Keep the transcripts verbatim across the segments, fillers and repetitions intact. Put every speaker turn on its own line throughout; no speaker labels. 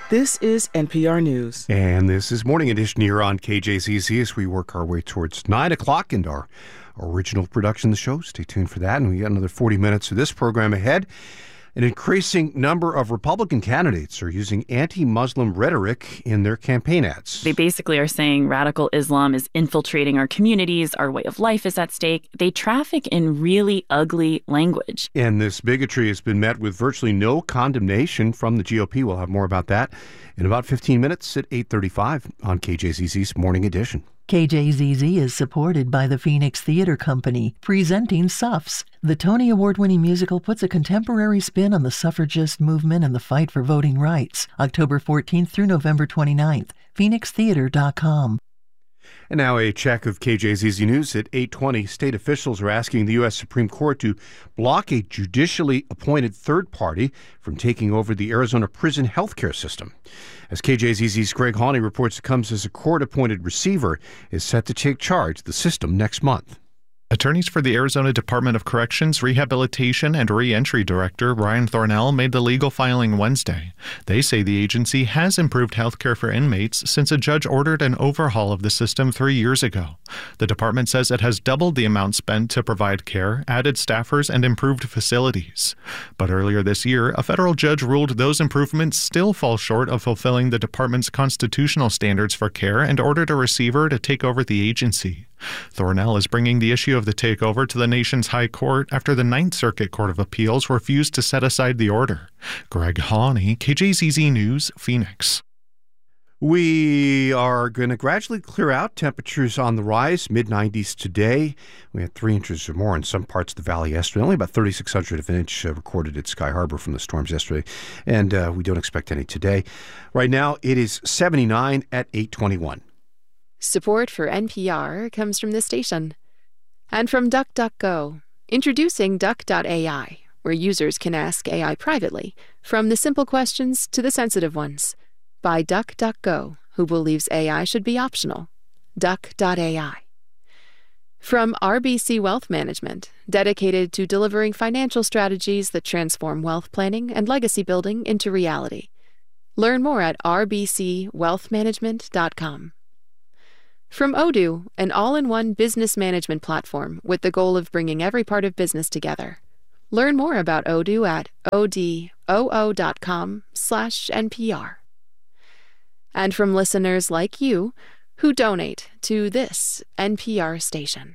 This is N P R News.
And this is Morning Edition here on K J Z Z as we work our way towards nine o'clock into our original production of the show. Stay tuned for that. And we got another forty minutes of this program ahead. An increasing number of Republican candidates are using anti-Muslim rhetoric in their campaign ads.
They basically are saying radical Islam is infiltrating our communities, our way of life is at stake. They traffic in really ugly language.
And this bigotry has been met with virtually no condemnation from the G O P. We'll have more about that in about fifteen minutes at eight thirty-five on K J Z Z's Morning Edition.
K J Z Z is supported by the Phoenix Theater Company, presenting Suffs. The Tony Award-winning musical puts a contemporary spin on the suffragist movement and the fight for voting rights. October fourteenth through November twenty-ninth. phoenix theater dot com.
And now a check of K J Z Z News at eight twenty. State officials are asking the U S Supreme Court to block a judicially appointed third party from taking over the Arizona prison healthcare system. As K J Z Z's Greg Hawley reports, it comes as a court-appointed receiver is set to take charge of the system next month.
Attorneys for the Arizona Department of Corrections, Rehabilitation, and Reentry Director Ryan Thornell made the legal filing Wednesday. They say the agency has improved health care for inmates since a judge ordered an overhaul of the system three years ago. The department says it has doubled the amount spent to provide care, added staffers, and improved facilities. But earlier this year, a federal judge ruled those improvements still fall short of fulfilling the department's constitutional standards for care and ordered a receiver to take over the agency. Thornell is bringing the issue of the takeover to the nation's high court after the Ninth Circuit Court of Appeals refused to set aside the order. Greg Hawley, K J Z Z News, Phoenix.
We are going to gradually clear out. Temperatures on the rise, mid nineties today. We had three inches or more in some parts of the valley yesterday. Only about thirty-six hundred of an inch uh, recorded at Sky Harbor from the storms yesterday. And uh, we don't expect any today. Right now, it is seventy-nine at eight twenty-one.
Support for N P R comes from this station. And from DuckDuckGo, introducing Duck dot A I, where users can ask A I privately, from the simple questions to the sensitive ones. By DuckDuckGo, who believes A I should be optional. Duck dot A I. From R B C Wealth Management, dedicated to delivering financial strategies that transform wealth planning and legacy building into reality. Learn more at r b c wealth management dot com. From Odoo, an all-in-one business management platform with the goal of bringing every part of business together. Learn more about Odoo at odoo dot com slash N P R. And from listeners like you who donate to this N P R station.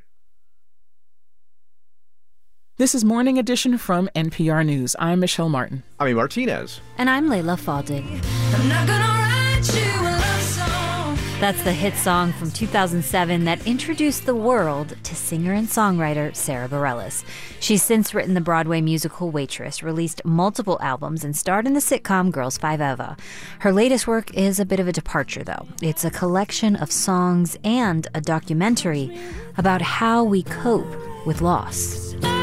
This is Morning Edition from N P R News. I'm Michelle Martin.
I'm Martinez.
And I'm Layla Faddig.
I'm not gonna write you a love song.
That's the hit song from two thousand seven that introduced the world to singer and songwriter Sara Bareilles. She's since written the Broadway musical Waitress, released multiple albums, and starred in the sitcom Girls Five Eva. Her latest work is a bit of a departure, though. It's a collection of songs and a documentary about how we cope with loss.